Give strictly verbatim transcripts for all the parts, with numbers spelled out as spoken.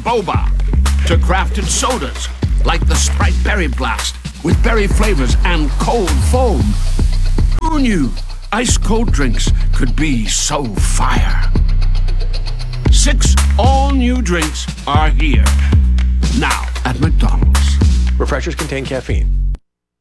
boba to crafted sodas like the Sprite Berry Blast with berry flavors and cold foam. Who knew ice-cold drinks could be so fire? Six all-new drinks are here now at McDonald's. Refreshers contain caffeine.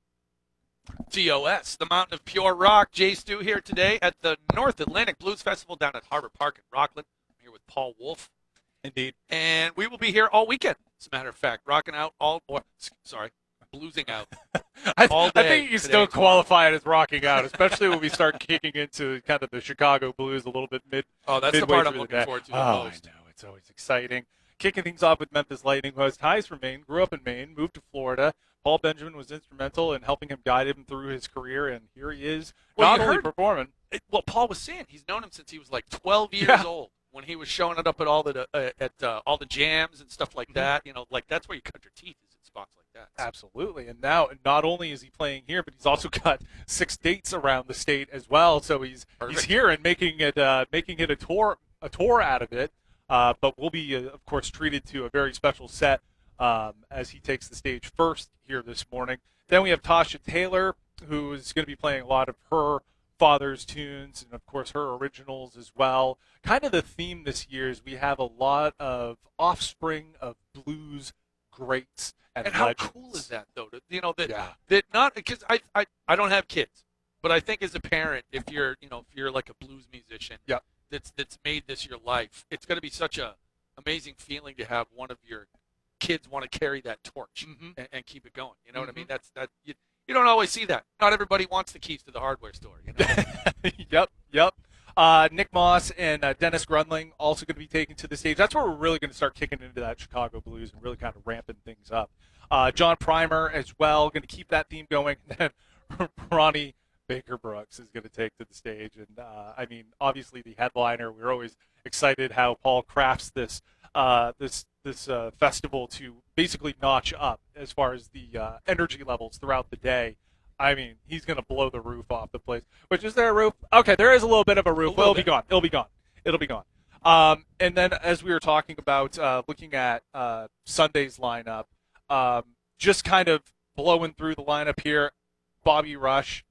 T O S, the Mountain of Pure Rock. Jay Stu here today at the North Atlantic Blues Festival down at Harbor Park in Rockland. I'm here with Paul Wolf. Indeed. And we will be here all weekend, as a matter of fact, rocking out all, or, sorry, bluesing out I, all day. I think you today still and tomorrow. qualify it as rocking out, especially when we start kicking into kind of the Chicago blues a little bit mid. Oh, that's the midway part I'm through looking day. forward to the Oh, most. I know. It's always exciting. Kicking things off with Memphis Lightning, who has ties from Maine, grew up in Maine, moved to Florida. Paul Benjamin was instrumental in helping him guide him through his career, and here he is, Well, not you only heard- performing. It, well, Paul was saying he's known him since he was like twelve years Yeah. old when he was showing it up at all the uh, at uh, all the jams and stuff like Mhm. that. You know, like that's where you cut your teeth is in spots like that. So- Absolutely, and now not only is he playing here, but he's also got six dates around the state as well. So he's he's Perfect. here and making it uh, making it a tour a tour out of it. Uh, but we'll be, uh, of course, treated to a very special set um, as he takes the stage first here this morning. Then we have Tasha Taylor, who is going to be playing a lot of her father's tunes and, of course, her originals as well. Kind of the theme this year is we have a lot of offspring of blues greats and, And how legends. cool is that, though? To, you know that Yeah. that not because I, I I don't have kids, but I think as a parent, if you're you know if you're like a blues musician, Yeah. that's that's made this your life, it's going to be such a amazing feeling to have one of your kids want to carry that torch Mhm. and, and keep it going. You know what I mean? Mhm. That's that you, you don't always see that. Not everybody wants the keys to the hardware store. You know. yep, yep. Uh, Nick Moss and uh, Dennis Grunling also going to be taken to the stage. That's where we're really going to start kicking into that Chicago blues and really kind of ramping things up. Uh, John Primer as well, going to keep that theme going. And then Ronnie Baker Brooks is going to take to the stage. And, uh, I mean, obviously the headliner, we're always excited how Paul crafts this uh, this this uh, festival to basically notch up as far as the uh, energy levels throughout the day. I mean, he's going to blow the roof off the place. Which, is there a roof? Okay, there is a little bit of a roof. A little It'll be bit. gone. It'll be gone. It'll be gone. Um, and then as we were talking about uh, looking at uh, Sunday's lineup, um, just kind of blowing through the lineup here, Bobby Rush,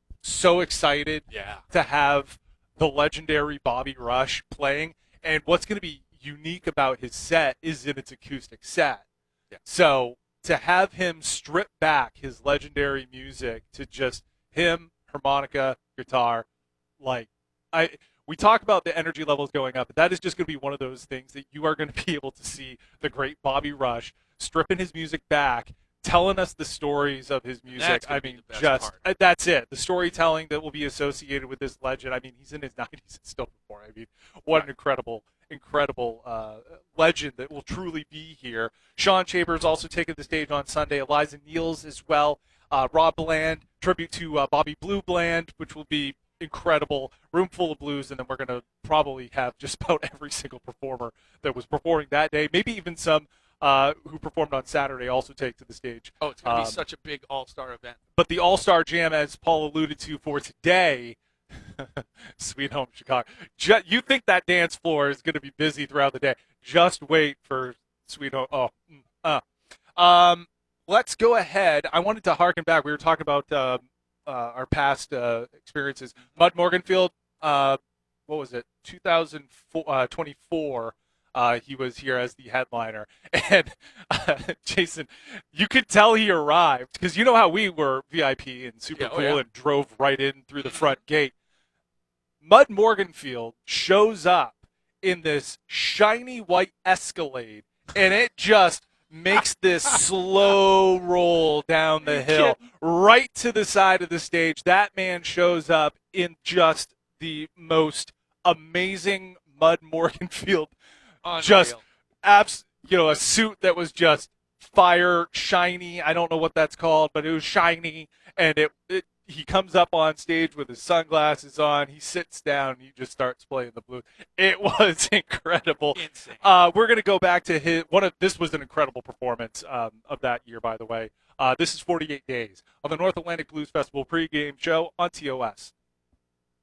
so excited Yeah. to have the legendary Bobby Rush playing. And what's going to be unique about his set is that it's acoustic set. Yeah. So to have him strip back his legendary music to just him, harmonica, guitar, like I we talk about the energy levels going up, but that is just going to be one of those things that you are going to be able to see the great Bobby Rush stripping his music back, telling us the stories of his music. That's gonna I be mean, the best just part. uh, that's it. The storytelling that will be associated with this legend. I mean, he's in his nineties and still performing. I mean, what an incredible, incredible uh, legend that will truly be here. Sean Chambers also taking the stage on Sunday. Eliza Niels as well. Uh, Rob Bland, tribute to uh, Bobby Blue Bland, which will be incredible. Room full of blues, and then we're going to probably have just about every single performer that was performing that day, maybe even some uh, who performed on Saturday also take to the stage. Oh, it's going to Um, be such a big all-star event. But the All-Star Jam, as Paul alluded to for today, Sweet Home Chicago. Ju- you think that dance floor is going to be busy throughout the day. Just wait for Sweet Home. Oh, mm, uh. Um, let's go ahead. I wanted to harken back. We were talking about uh, uh, our past uh, experiences. Mud Morganfield, uh, what was it, two thousand twenty-four. Uh, he was here as the headliner. And uh, Jason, you could tell he arrived because you know how we were V I P and super Yeah, oh, cool yeah. and drove right in through the front gate. Mud Morganfield shows up in this shiny white Escalade, and it just makes this slow roll down the You hill kidding? right to the side of the stage. That man shows up in just the most amazing Mud Morganfield, just Unreal. abs, you know, a suit that was just fire shiny. I don't know what that's called, but it was shiny, and it, it he comes up on stage with his sunglasses on. He sits down, and he just starts playing the blues. It was incredible. Insane. Uh, we're going to go back to his one of this was an incredible performance um, of that year, by the way. Uh, this is forty-eight Days on the North Atlantic Blues Festival pregame show on T O S.